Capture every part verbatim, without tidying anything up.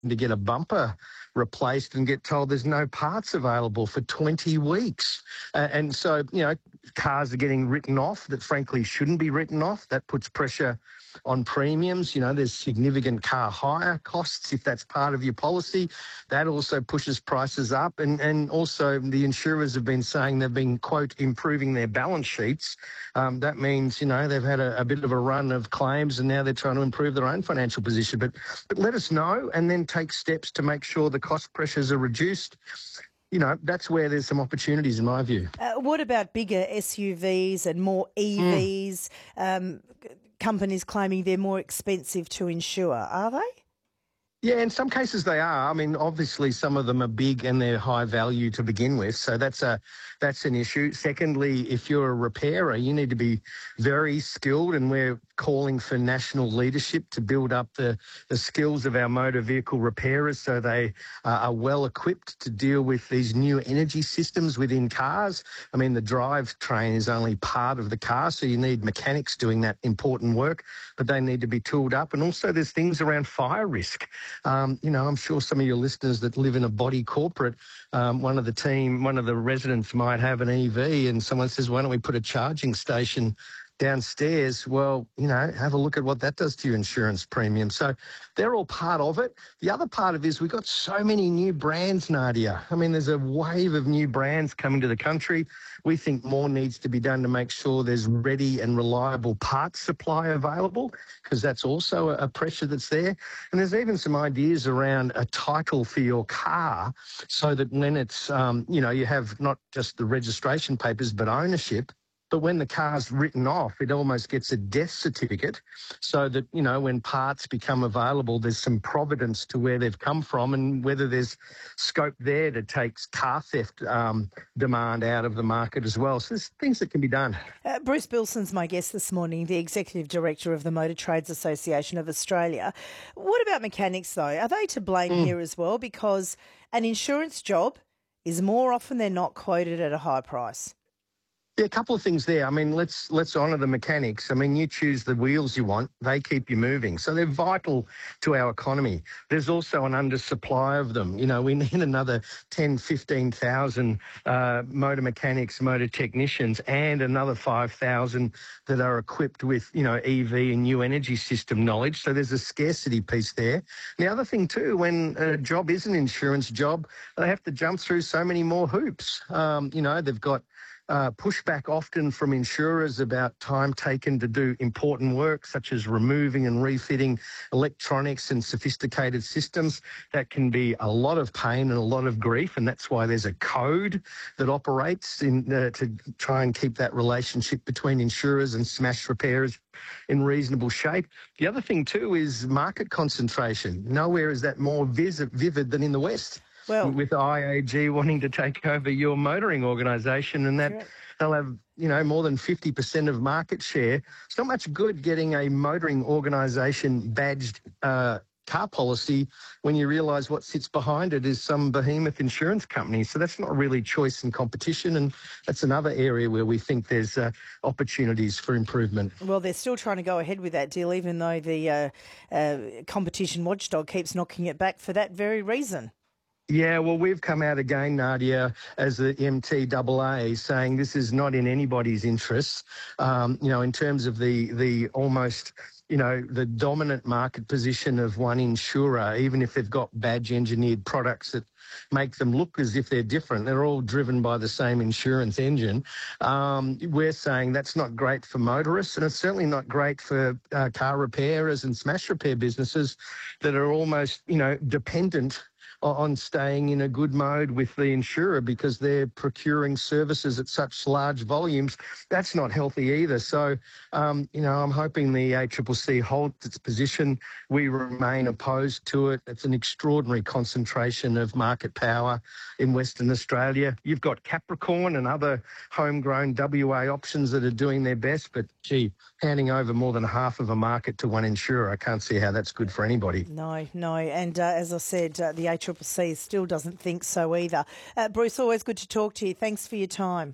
to get a bumper replaced and get told there's no parts available for twenty weeks. Uh, and so, you know, cars are getting written off that frankly shouldn't be written off. That puts pressure on premiums. You know, there's significant car hire costs if that's part of your policy. That also pushes prices up. And, and also the insurers have been saying they've been, quote, improving their balance sheets. Um, that means, you know, they've had a, a bit of a run of claims and now they're trying to improve their own financial position. But, but let us know and then take steps to make sure the cost pressures are reduced. You know, that's where there's some opportunities in my view. Uh, what about bigger S U Vs and more E Vs? Mm. Um, companies claiming they're more expensive to insure, are they? Yeah, in some cases they are. I mean, obviously some of them are big and they're high value to begin with, so that's a that's an issue. Secondly, if you're a repairer, you need to be very skilled, and we're calling for national leadership to build up the, the skills of our motor vehicle repairers so they uh, are well equipped to deal with these new energy systems within cars. I mean, the drivetrain is only part of the car, so you need mechanics doing that important work, but they need to be tooled up. And also there's things around fire risk. Um, you know, I'm sure some of your listeners that live in a body corporate, um, one of the team, one of the residents might have an E V and someone says, why don't we put a charging station downstairs? Well, you know, have a look at what that does to your insurance premium. So they're all part of it. The other part of it is we've got so many new brands, Nadia. I mean, there's a wave of new brands coming to the country. We think more needs to be done to make sure there's ready and reliable parts supply available, because that's also a pressure that's there. And there's even some ideas around a title for your car so that when it's, um, you know, you have not just the registration papers, but ownership. But when the car's written off, it almost gets a death certificate so that, you know, when parts become available, there's some providence to where they've come from and whether there's scope there to take car theft um, demand out of the market as well. So there's things that can be done. Uh, Bruce Bilson's my guest this morning, the Executive Director of the Motor Trades Association of Australia. What about mechanics, though? Are they to blame mm. here as well? Because an insurance job is more often than not quoted at a high price. Yeah, a couple of things there. I mean, let's let's honour the mechanics. I mean, you choose the wheels you want, they keep you moving. So they're vital to our economy. There's also an undersupply of them. You know, we need another ten, fifteen thousand uh, motor mechanics, motor technicians, and another five thousand that are equipped with, you know, E V and new energy system knowledge. So there's a scarcity piece there. And the other thing too, when a job is an insurance job, they have to jump through so many more hoops. Um, you know, they've got Uh, pushback often from insurers about time taken to do important work, such as removing and refitting electronics and sophisticated systems. That can be a lot of pain and a lot of grief, and that's why there's a code that operates in uh, to try and keep that relationship between insurers and smash repairers in reasonable shape. The other thing too is market concentration. Nowhere is that more vis- vivid than in the West. Well, with I A G wanting to take over your motoring organisation, and that right. they'll have, you know, more than fifty percent of market share. It's not much good getting a motoring organisation badged uh, car policy when you realise what sits behind it is some behemoth insurance company. So that's not really choice and competition, and that's another area where we think there's uh, opportunities for improvement. Well, they're still trying to go ahead with that deal, even though the uh, uh, competition watchdog keeps knocking it back for that very reason. Yeah, well, we've come out again, Nadia, as the M T A A, saying this is not in anybody's interests. Um, you know, in terms of the the almost, you know, the dominant market position of one insurer, even if they've got badge-engineered products that make them look as if they're different, they're all driven by the same insurance engine. Um, we're saying that's not great for motorists, and it's certainly not great for uh, car repairers and smash repair businesses that are almost, you know, dependent on staying in a good mode with the insurer because they're procuring services at such large volumes. That's not healthy either. So, um, you know, I'm hoping the A C C C holds its position. We remain opposed to it. It's an extraordinary concentration of market power in Western Australia. You've got Capricorn and other homegrown W A options that are doing their best, but, gee, handing over more than half of a market to one insurer, I can't see how that's good for anybody. No, no. And uh, as I said, uh, the A C C C still doesn't think so either. Uh, Bruce, always good to talk to you. Thanks for your time.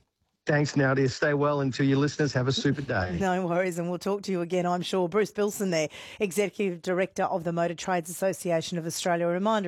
Thanks, Nadia. Stay well, and to your listeners, have a super day. No worries, and we'll talk to you again, I'm sure. Bruce Bilson there, Executive Director of the Motor Trades Association of Australia. A reminder